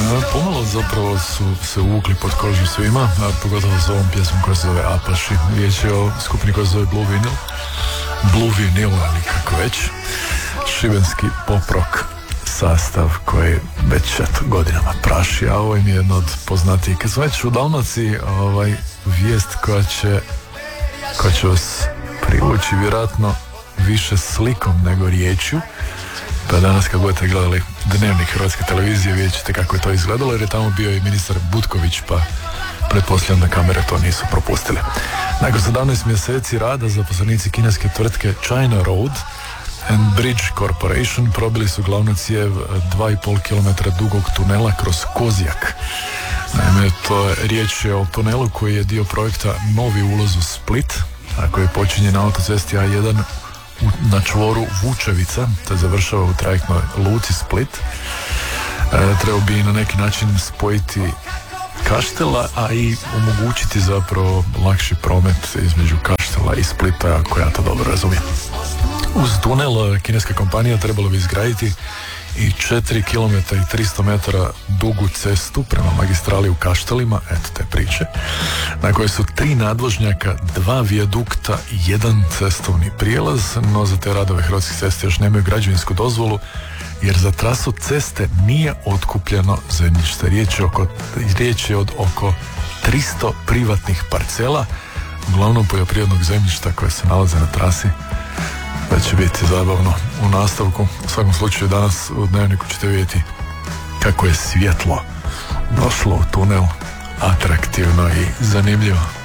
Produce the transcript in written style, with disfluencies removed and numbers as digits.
Pomalo zapravo su se uvukli pod kožu svima, pogotovo s ovom pjesmom koja se zove Apaši. Riječ je o skupini koja se zove Blue Vinyl, ali kako već, šibenski pop rock sastav koji već godinama praši, a ovo im je jedno od poznatijih. Kad smo već u Dalmaciji, vijest koja će vas privući vjerojatno više slikom nego riječju. Pa danas kad budete gledali Dnevnik Hrvatske televizije vidjet ćete kako je to izgledalo, jer je tamo bio i ministar Butković, pa pretpostavljam da kamere to nisu propustile. Nakon 17 mjeseci rada zaposlenici kineske tvrtke China Road and Bridge Corporation probili su glavnu cijev 2,5 km dugog tunela kroz Kozjak. Naime, riječ je o tunelu koji je dio projekta Novi ulaz u Split, a koji počinje na autocesti A1 na čvoru Vučevica, te završava u trajektnoj luci Split. Trebao bi na neki način spojiti Kaštela, a i omogućiti zapravo lakši promet između Kaštela i Splita, ako ja to dobro razumijem. Uz tunel kineska kompanija trebala bi izgraditi i 4 km i 300 metara dugu cestu prema magistrali u Kaštelima, eto te priče, na kojoj su 3 nadvožnjaka, 2 vijadukta i 1 cestovni prijelaz, no za te radove Hrvatske ceste još nemaju građevinsku dozvolu, jer za trasu ceste nije otkupljeno zemljište. Riječ je od oko 300 privatnih parcela, uglavnom poljoprivrednog zemljišta koje se nalaze na trasi. Da će biti zabavno u nastavku. U svakom slučaju danas u Dnevniku ćete vidjeti kako je svjetlo došlo u tunel, atraktivno i zanimljivo.